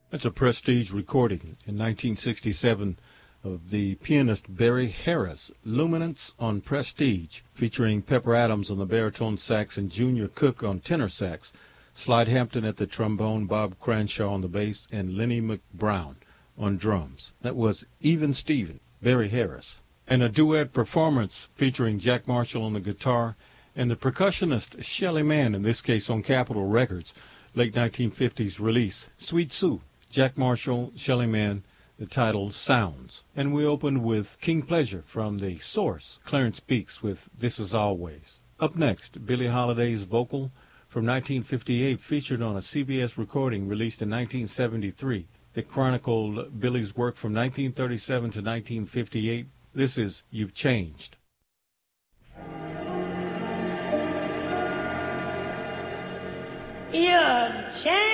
That's a Prestige recording in 1967 of the pianist Barry Harris, Luminance on Prestige, featuring Pepper Adams on the baritone sax and Junior Cook on tenor sax, Slide Hampton at the trombone, Bob Cranshaw on the bass, and Lenny McBrown on drums. That was Even Steven, Barry Harris. And a duet performance featuring Jack Marshall on the guitar and the percussionist Shelly Manne, in this case on Capitol Records, late 1950s release, Sweet Sue. Jack Marshall, Shelly Manne, the title Sounds. And we opened with King Pleasure from The Source, Clarence Beeks with This Is Always. Up next, Billie Holiday's vocal from 1958, featured on a CBS recording released in 1973 that chronicled Billie's work from 1937 to 1958. This is You've Changed. You've changed.